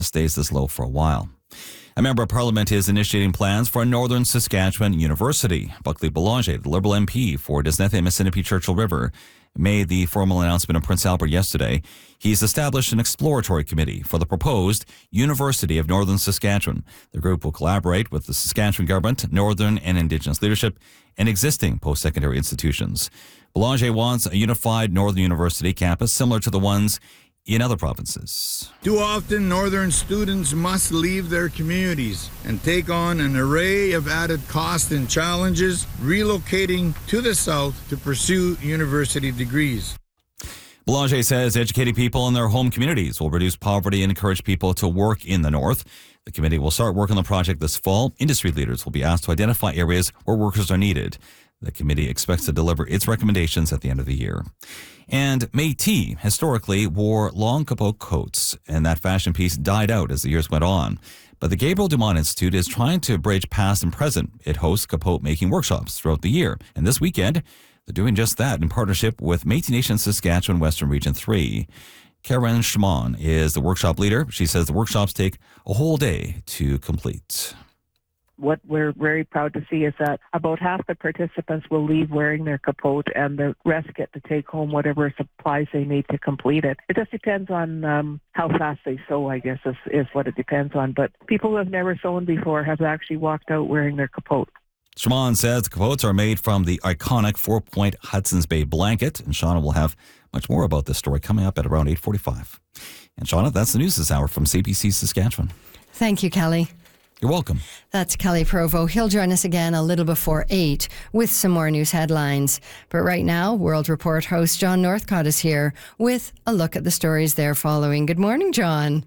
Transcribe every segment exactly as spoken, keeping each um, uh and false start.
stays this low for a while. A member of Parliament is initiating plans for a Northern Saskatchewan university. Buckley Boulanger, the Liberal M P for Disnethia-Massinipi-Churchill River, made the formal announcement in Prince Albert yesterday. He's established an exploratory committee for the proposed University of Northern Saskatchewan. The group will collaborate with the Saskatchewan government, Northern and Indigenous leadership, and existing post-secondary institutions. Boulanger wants a unified Northern University campus similar to the ones in other provinces. Too often, Northern students must leave their communities and take on an array of added costs and challenges, relocating to the south to pursue university degrees. Boulanger says educating people in their home communities will reduce poverty and encourage people to work in the north. The committee will start work on the project this fall. Industry leaders will be asked to identify areas where workers are needed. The committee expects to deliver its recommendations at the end of the year. And Métis historically wore long capote coats, and that fashion piece died out as the years went on. But the Gabriel Dumont Institute is trying to bridge past and present. It hosts capote making workshops throughout the year. And this weekend, they're doing just that in partnership with Métis Nation Saskatchewan Western Region three. Karen Schmann is the workshop leader. She says the workshops take a whole day to complete. What we're very proud to see is that about half the participants will leave wearing their capote and the rest get to take home whatever supplies they need to complete it. It just depends on um, how fast they sew, I guess, is, is what it depends on. But people who have never sewn before have actually walked out wearing their capote. Shimon says the capotes are made from the iconic four-point Hudson's Bay blanket, and Shauna will have much more about this story coming up at around eight forty-five. And Shauna, that's the news this hour from C B C Saskatchewan. Thank you, Kelly. You're welcome. That's Kelly Provo. He'll join us again a little before eight with some more news headlines. But right now, World Report host John Northcott is here with a look at the stories they're following. Good morning, John.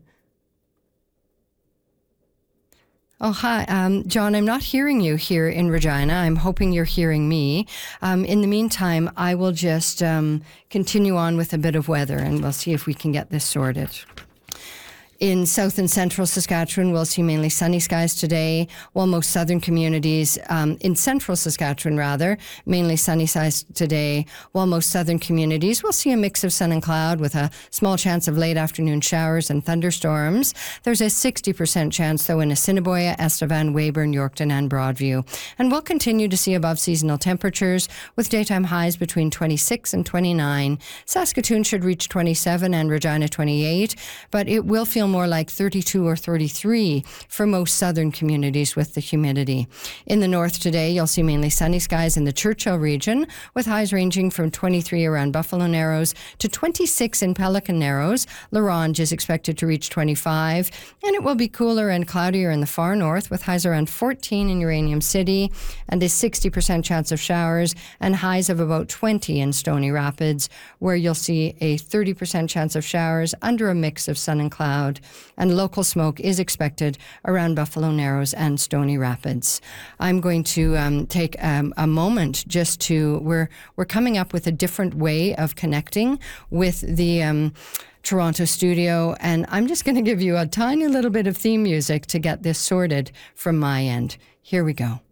Oh, hi. Um, John, I'm not hearing you here in Regina. I'm hoping you're hearing me. Um, in the meantime, I will just um, continue on with a bit of weather, and we'll see if we can get this sorted. In south and central Saskatchewan, we'll see mainly sunny skies today, while most southern communities, um, in central Saskatchewan rather, mainly sunny skies today, while most southern communities will see a mix of sun and cloud with a small chance of late afternoon showers and thunderstorms. There's a sixty percent chance, though, in Assiniboia, Estevan, Weyburn, Yorkton, and Broadview. And we'll continue to see above seasonal temperatures with daytime highs between twenty-six and twenty-nine. Saskatoon should reach twenty-seven and Regina twenty-eight, but it will feel more like thirty-two or thirty-three for most southern communities with the humidity. In the north today, you'll see mainly sunny skies in the Churchill region, with highs ranging from twenty-three around Buffalo Narrows to twenty-six in Pelican Narrows. La Ronge is expected to reach twenty-five, and it will be cooler and cloudier in the far north, with highs around fourteen in Uranium City and a sixty percent chance of showers, and highs of about twenty in Stony Rapids, where you'll see a thirty percent chance of showers under a mix of sun and cloud. And local smoke is expected around Buffalo Narrows and Stony Rapids. I'm going to um, take um, a moment just to, we're, we're coming up with a different way of connecting with the um, Toronto studio, and I'm just going to give you a tiny little bit of theme music to get this sorted from my end. Here we go.